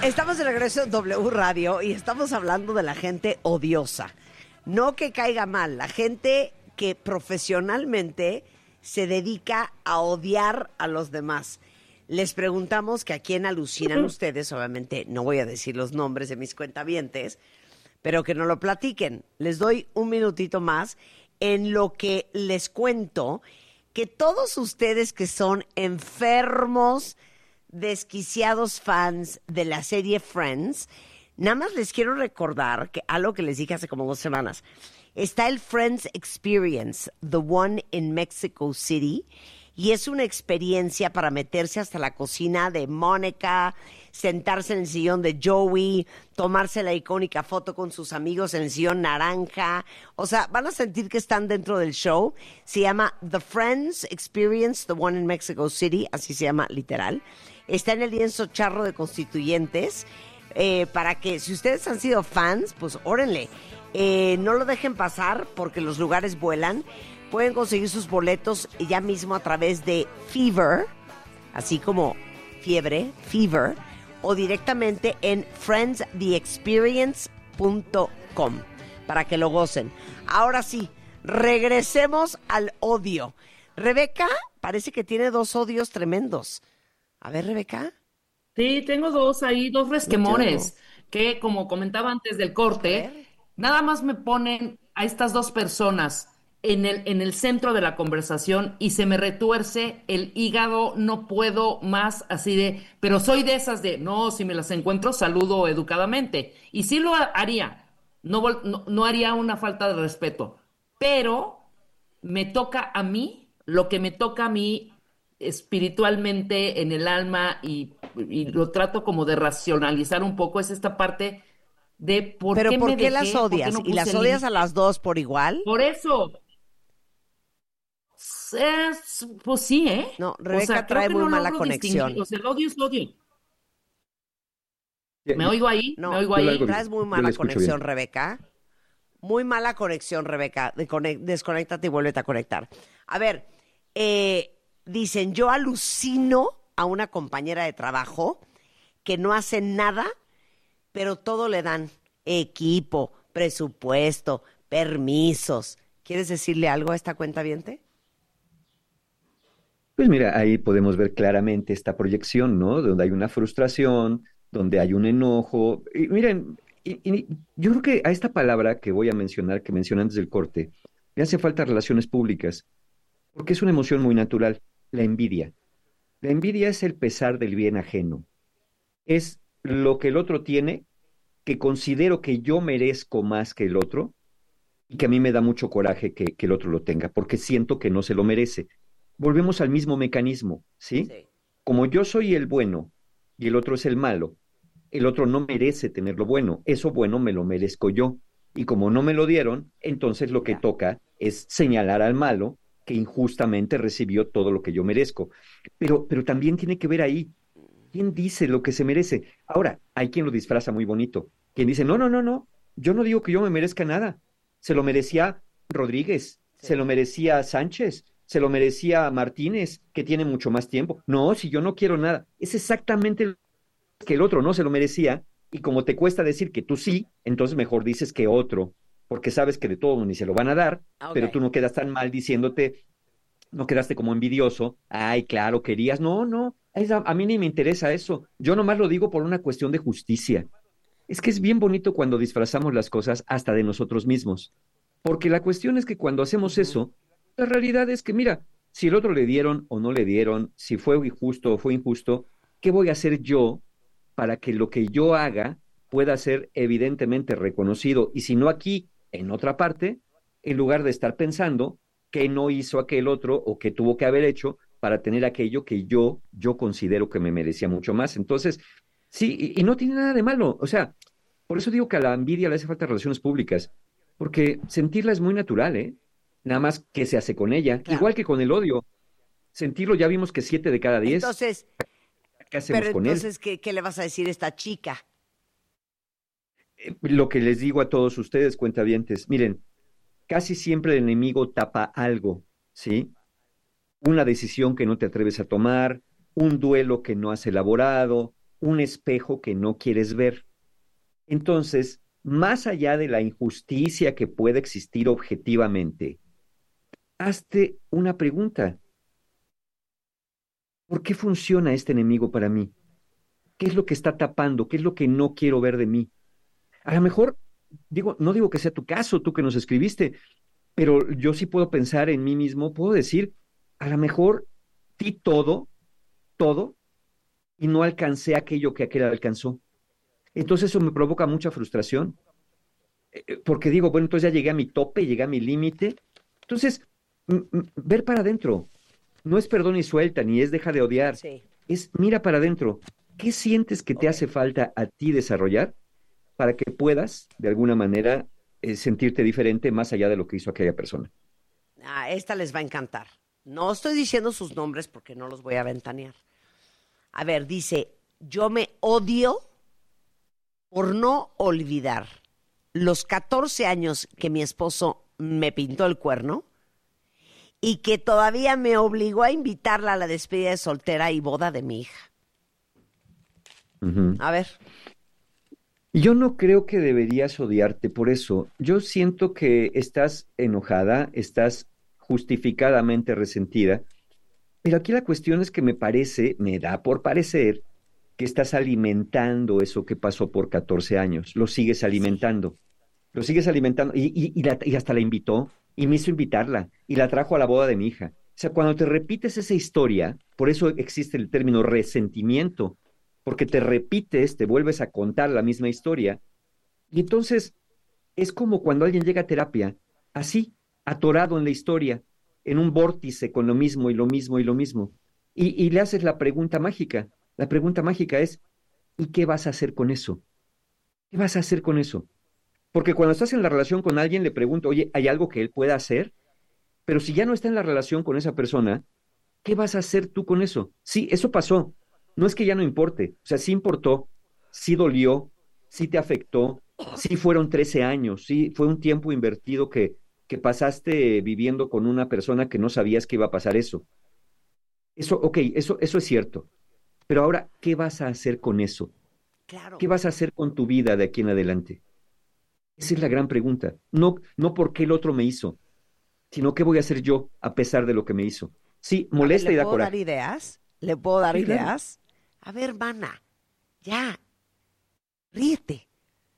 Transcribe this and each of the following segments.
Estamos de regreso en W Radio y estamos hablando de la gente odiosa. No que caiga mal, la gente que profesionalmente se dedica a odiar a los demás. Les preguntamos que a quién alucinan ustedes, obviamente no voy a decir los nombres de mis cuentavientes, pero que nos lo platiquen. Les doy un minutito más en lo que les cuento que todos ustedes que son enfermos, desquiciados fans de la serie Friends, nada más les quiero recordar que algo que les dije hace como 2 semanas, está el Friends Experience, the one in Mexico City, y es una experiencia para meterse hasta la cocina de Mónica, sentarse en el sillón de Joey, tomarse la icónica foto con sus amigos en el sillón naranja. O sea, van a sentir que están dentro del show. Se llama The Friends Experience, the one in Mexico City, así se llama literal. Está en el lienzo charro de Constituyentes, para que si ustedes han sido fans, pues órenle. No lo dejen pasar porque los lugares vuelan. Pueden conseguir sus boletos ya mismo a través de Fever, así como fiebre, Fever, o directamente en friendstheexperience.com para que lo gocen. Ahora sí, regresemos al odio. Rebeca parece que tiene 2 odios tremendos. A ver, Rebeca. Sí, tengo 2 ahí, 2 resquemones, que como comentaba antes del corte, nada más me ponen a estas 2 personas en el centro de la conversación y se me retuerce el hígado, no puedo más así de, pero soy de esas de, no, si me las encuentro saludo educadamente, y sí lo haría, no haría una falta de respeto, pero me toca a mí, lo que me toca a mí espiritualmente en el alma y lo trato como de racionalizar un poco, es esta parte de por ¿Pero qué por me qué dejé, las por qué odias? no ¿Y las puse odias a límites. las 2 por igual? Por eso, pues sí, ¿eh? No, O sea, Rebeca creo trae que muy no mala logro distinguir, conexión. o sea, el odio es odio. Yo, ¿Me oigo ahí? ¿Me No, oigo yo la ahí? oigo traes bien, muy yo la mala escucho conexión, bien. Rebeca. Muy mala conexión, Rebeca. Desconéctate y vuélvete a conectar. A ver, dicen, yo alucino a una compañera de trabajo que no hace nada, pero todo le dan. Equipo, presupuesto, permisos. ¿Quieres decirle algo a esta cuentaviente? Pues mira, ahí podemos ver claramente esta proyección, ¿no? Donde hay una frustración, donde hay un enojo. Y miren, yo creo que a esta palabra que voy a mencionar, que mencioné antes del corte, le hace falta relaciones públicas, porque es una emoción muy natural, la envidia. La envidia es el pesar del bien ajeno. Es lo que el otro tiene, que considero que yo merezco más que el otro, y que a mí me da mucho coraje que el otro lo tenga, porque siento que no se lo merece. Volvemos al mismo mecanismo, ¿sí? Sí. Como yo soy el bueno y el otro es el malo, el otro no merece tener lo bueno, eso bueno me lo merezco yo. Y como no me lo dieron, entonces lo que Ya. toca es señalar al malo que injustamente recibió todo lo que yo merezco. Pero también tiene que ver ahí, ¿quién dice lo que se merece? Ahora, hay quien lo disfraza muy bonito, quien dice, no, no, no, no, yo no digo que yo me merezca nada, se lo merecía Rodríguez, se Sí. lo merecía Sánchez, se lo merecía Martínez, que tiene mucho más tiempo. No, si yo no quiero nada, es exactamente lo que el otro no se lo merecía, y como te cuesta decir que tú sí, entonces mejor dices que otro, porque sabes que de todo ni se lo van a dar, Ok. pero tú no quedas tan mal diciéndote, no quedaste como envidioso, ay, claro, querías, no, no, a mí ni me interesa eso, yo nomás lo digo por una cuestión de justicia. Es que es bien bonito cuando disfrazamos las cosas hasta de nosotros mismos, porque la cuestión es que cuando hacemos Ujú. eso, la realidad es que, mira, si el otro le dieron o no le dieron, si fue injusto o fue injusto, ¿qué voy a hacer yo para que lo que yo haga pueda ser evidentemente reconocido? Y si no aquí, en otra parte, en lugar de estar pensando qué no hizo aquel otro o qué tuvo que haber hecho para tener aquello que yo considero que me merecía mucho más. Entonces, sí, y no tiene nada de malo. O sea, por eso digo que a la envidia le hace falta relaciones públicas, porque sentirla es muy natural, ¿eh? Nada más que se hace con ella, Claro. igual que con el odio. Sentirlo ya vimos que 7 de cada 10. Entonces, ¿Qué pero hacemos con él? entonces, ¿qué le vas a decir a esta chica? Lo que les digo a todos ustedes, cuentavientes, miren, casi siempre el enemigo tapa algo, ¿sí? Una decisión que no te atreves a tomar, un duelo que no has elaborado, un espejo que no quieres ver. Entonces, más allá de la injusticia que puede existir objetivamente, hazte una pregunta. ¿Por qué funciona este enemigo para mí? ¿Qué es lo que está tapando? ¿Qué es lo que no quiero ver de mí? A lo mejor, no digo que sea tu caso, tú que nos escribiste, pero yo sí puedo pensar en mí mismo, puedo decir, a lo mejor di todo, todo, y no alcancé aquello que aquel alcanzó. Entonces eso me provoca mucha frustración, porque digo, bueno, entonces ya llegué a mi tope, llegué a mi límite. Entonces, ver para adentro, no es perdón y suelta, ni es deja de odiar, Sí. es mira para adentro. ¿Qué sientes que te hace falta a ti desarrollar para que puedas, de alguna manera, sentirte diferente más allá de lo que hizo aquella persona? Esta les va a encantar. No estoy diciendo sus nombres porque no los voy a ventanear. A ver, dice, yo me odio por no olvidar los 14 años que mi esposo me pintó el cuerno y que todavía me obligó a invitarla a la despedida de soltera y boda de mi hija. Uh-huh. A ver. Yo no creo que deberías odiarte por eso. Yo siento que estás enojada, estás justificadamente resentida, pero aquí la cuestión es que me da por parecer que estás alimentando eso que pasó por 14 años, lo sigues alimentando. Lo sigues alimentando y hasta la invitó y me hizo invitarla y la trajo a la boda de mi hija. O sea, cuando te repites esa historia, por eso existe el término resentimiento, porque te repites, te vuelves a contar la misma historia y entonces es como cuando alguien llega a terapia, así, atorado en la historia, en un vórtice con lo mismo y lo mismo y lo mismo. Y le haces la pregunta mágica. La pregunta mágica es, ¿y qué vas a hacer con eso? ¿Qué vas a hacer con eso? Porque cuando estás en la relación con alguien, le pregunto, oye, ¿hay algo que él pueda hacer? Pero si ya no está en la relación con esa persona, ¿qué vas a hacer tú con eso? Sí, eso pasó. No es que ya no importe. O sea, sí importó, sí dolió, sí te afectó, sí fueron 13 años, sí fue un tiempo invertido que pasaste viviendo con una persona que no sabías que iba a pasar eso. Eso, ok, eso es cierto. Pero ahora, ¿qué vas a hacer con eso? Claro. ¿Qué vas a hacer con tu vida de aquí en adelante? Esa es la gran pregunta. No, no por qué el otro me hizo, sino qué voy a hacer yo a pesar de lo que me hizo. Sí, A ver, molesta y ¿le da puedo dar coraje. ideas? ¿Le puedo dar Sí, claro. ideas? A ver, mana, ya, ríete.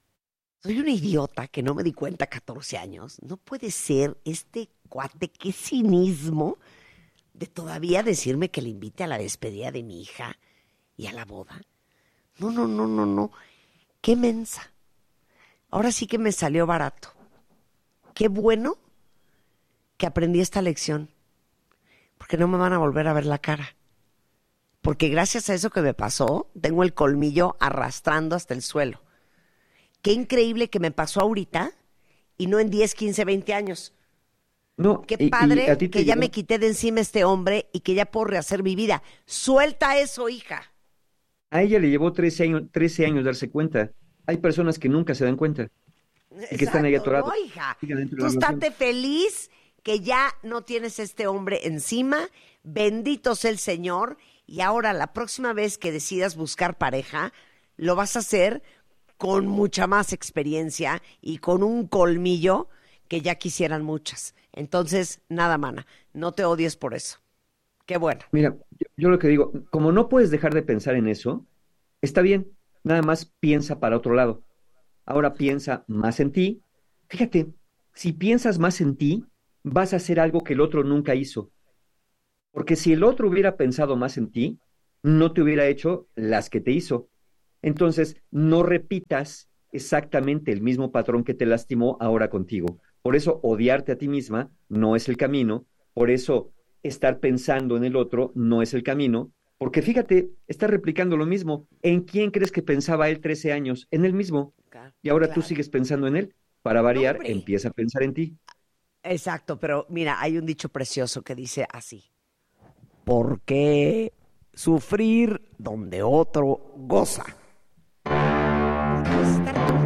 Soy una idiota que no me di cuenta a 14 años. No puede ser este cuate, qué cinismo de todavía decirme que le invite a la despedida de mi hija y a la boda. No, no, no, no, no. Qué mensa. Ahora sí que me salió barato. Qué bueno que aprendí esta lección, porque no me van a volver a ver la cara. Porque gracias a eso que me pasó, tengo el colmillo arrastrando hasta el suelo. Qué increíble que me pasó ahorita y no en 10, 15, 20 años. No, Qué y padre a ti te que ya llevó- me quité de encima este hombre y que ya puedo rehacer mi vida. Suelta eso, hija. a ella le llevó 13 años darse cuenta. Hay personas que nunca se dan cuenta y que están ahí Exacto, atorados. no, hija. Siguen dentro de Tú la relación. estate feliz que ya no tienes este hombre encima. Bendito sea el Señor. Y ahora, la próxima vez que decidas buscar pareja, lo vas a hacer con mucha más experiencia y con un colmillo que ya quisieran muchas. Entonces, nada, mana, no te odies por eso. Qué bueno. Mira, yo lo que digo, como no puedes dejar de pensar en eso, está bien, nada más piensa para otro lado. Ahora piensa más en ti. Fíjate, si piensas más en ti, vas a hacer algo que el otro nunca hizo. Porque si el otro hubiera pensado más en ti, no te hubiera hecho las que te hizo. Entonces, no repitas exactamente el mismo patrón que te lastimó ahora contigo. Por eso, odiarte a ti misma no es el camino. Por eso, estar pensando en el otro no es el camino. Porque fíjate, está replicando lo mismo. ¿En quién crees que pensaba él 13 años? En él mismo. Y ahora tú Claro. sigues pensando en él. Para No, variar, hombre. empieza a pensar en ti. Exacto, pero mira, hay un dicho precioso que dice así. ¿Por qué sufrir donde otro goza? Puedes estar tú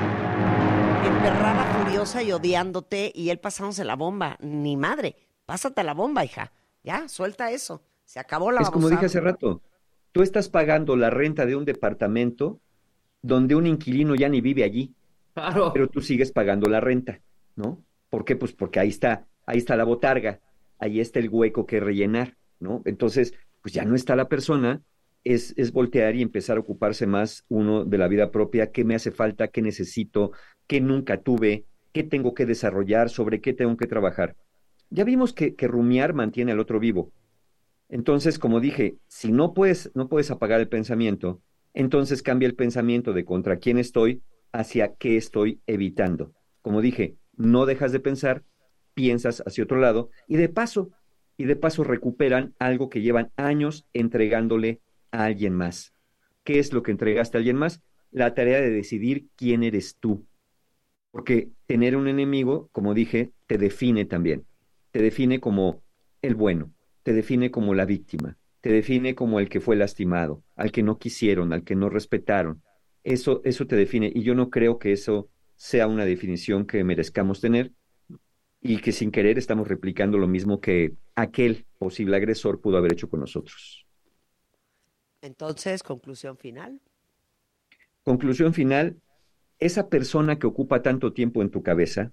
emperrada, furiosa y odiándote y él pasándose la bomba. Ni madre, pásate la bomba, hija. Ya, suelta eso. Se acabó la Es como babosada. dije hace rato, Tú estás pagando la renta de un departamento donde un inquilino ya ni vive allí, pero Claro. tú sigues pagando la renta, ¿no? ¿Por qué? Pues porque ahí está la botarga, ahí está el hueco que rellenar, ¿no? Entonces, pues ya no está la persona, es voltear y empezar a ocuparse más uno de la vida propia, qué me hace falta, qué necesito, qué nunca tuve, qué tengo que desarrollar, sobre qué tengo que trabajar. Ya vimos que rumiar mantiene al otro vivo. Entonces, como dije, si no puedes apagar el pensamiento, entonces cambia el pensamiento de contra quién estoy hacia qué estoy evitando. Como dije, no dejas de pensar, piensas hacia otro lado y de paso recuperan algo que llevan años entregándole a alguien más. ¿Qué es lo que entregaste a alguien más? La tarea de decidir quién eres tú. Porque tener un enemigo, como dije, te define también. Te define como el bueno, te define como la víctima, te define como el que fue lastimado, al que no quisieron, al que no respetaron. Eso te define. Y yo no creo que eso sea una definición que merezcamos tener y que sin querer estamos replicando lo mismo que aquel posible agresor pudo haber hecho con nosotros. Entonces, conclusión final. Conclusión final, esa persona que ocupa tanto tiempo en tu cabeza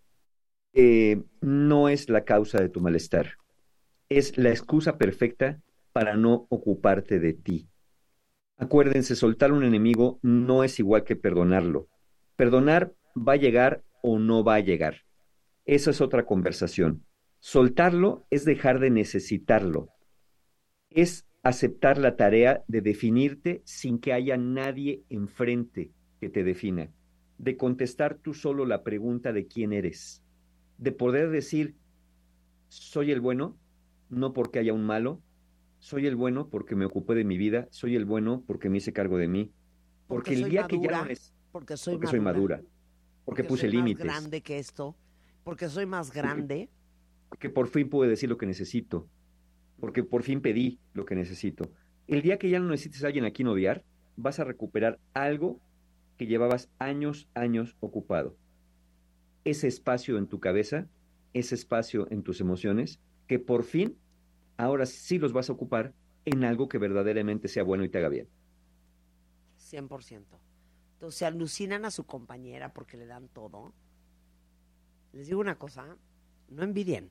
no es la causa de tu malestar, es la excusa perfecta para no ocuparte de ti. Acuérdense, soltar un enemigo no es igual que perdonarlo. Perdonar va a llegar o no va a llegar. Esa es otra conversación. Soltarlo es dejar de necesitarlo. Es aceptar la tarea de definirte sin que haya nadie enfrente que te defina. De contestar tú solo la pregunta de quién eres. De poder decir, soy el bueno, no porque haya un malo, soy el bueno porque me ocupé de mi vida, soy el bueno porque me hice cargo de mí, Porque porque el soy día que ya no madura, es, porque soy porque soy madura, madura, porque porque puse soy más límites, grande que esto, porque soy más porque, grande. porque por fin pude decir lo que necesito, porque por fin pedí lo que necesito. El día que ya no necesites a alguien a quien odiar, vas a recuperar algo que llevabas años ocupado. Ese espacio en tu cabeza, ese espacio en tus emociones, que por fin ahora sí los vas a ocupar en algo que verdaderamente sea bueno y te haga bien. 100%. Entonces, alucinan a su compañera porque le dan todo. Les digo una cosa, no envidien.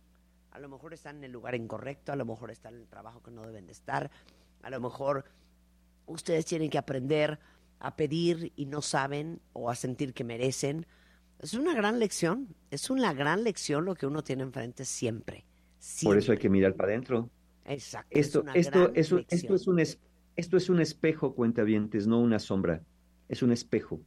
A lo mejor están en el lugar incorrecto, a lo mejor están en el trabajo que no deben de estar, a lo mejor ustedes tienen que aprender a pedir y no saben o a sentir que merecen. Es una gran lección, es una gran lección lo que uno tiene enfrente siempre, Por eso hay que siempre. mirar para adentro. Exacto, es una gran lección. Esto es un espejo, cuentavientes, no una sombra. Es un espejo.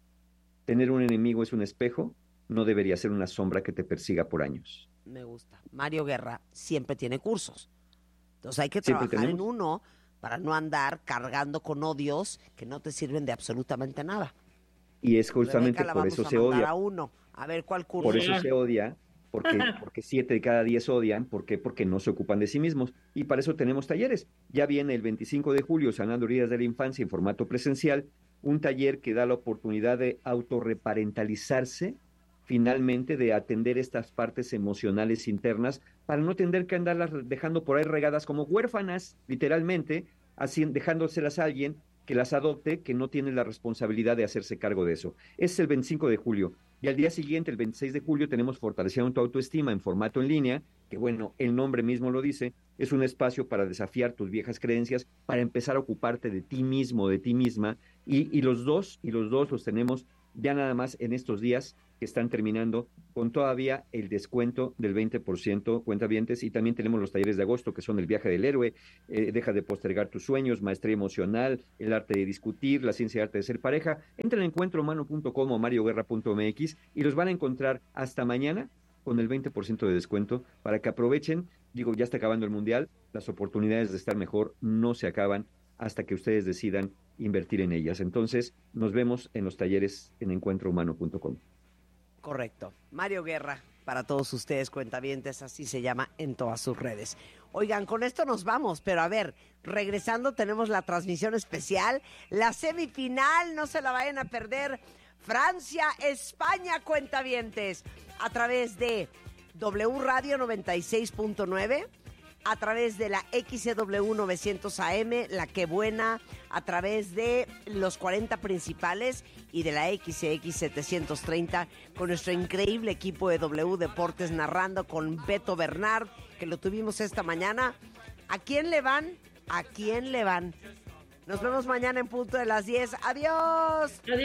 Tener un enemigo es un espejo, no debería ser una sombra que te persiga por años. Me gusta. Mario Guerra siempre tiene cursos. Entonces hay que Siempre trabajar en tenemos. uno para no andar cargando con odios que no te sirven de absolutamente nada. Y es Con Rebeca justamente la por vamos eso a se mandar odia. a uno. A ver cuál Por curso. eso se odia, porque 7 de cada 10 odian. ¿Por qué? Porque no se ocupan de sí mismos. Y para eso tenemos talleres. Ya viene el 25 de julio, Sanando Heridas de la Infancia en formato presencial, un taller que da la oportunidad de autorreparentalizarse, finalmente de atender estas partes emocionales internas para no tener que andarlas dejando por ahí regadas como huérfanas, literalmente, así dejándoselas a alguien que las adopte, que no tiene la responsabilidad de hacerse cargo de eso. Es el 25 de julio. Y al día siguiente, el 26 de julio, tenemos Fortaleciendo tu autoestima en formato en línea, que bueno, el nombre mismo lo dice, es un espacio para desafiar tus viejas creencias, para empezar a ocuparte de ti mismo, de ti misma, y los dos los tenemos ya nada más en estos días que están terminando con todavía el descuento del 20% cuentavientes, y también tenemos los talleres de agosto que son el viaje del héroe, deja de postergar tus sueños, maestría emocional, el arte de discutir, la ciencia y arte de ser pareja. Entra en encuentrohumano.com o marioguerra.mx y los van a encontrar hasta mañana con el 20% de descuento para que aprovechen. Digo, ya está acabando el mundial, las oportunidades de estar mejor no se acaban hasta que ustedes decidan invertir en ellas. Entonces, nos vemos en los talleres en encuentrohumano.com. Correcto. Mario Guerra, para todos ustedes, cuentavientes, así se llama en todas sus redes. Oigan, con esto nos vamos, pero a ver, regresando tenemos la transmisión especial, la semifinal, no se la vayan a perder. Francia, España, cuentavientes, a través de W Radio 96.9, a través de la XCW 900 AM, la Que Buena, a través de los 40 principales y de la XX 730 con nuestro increíble equipo de W Deportes narrando con Beto Bernard, que lo tuvimos esta mañana. ¿A quién le van? ¿A quién le van? Nos vemos mañana en punto de las 10. ¡Adiós! Adiós.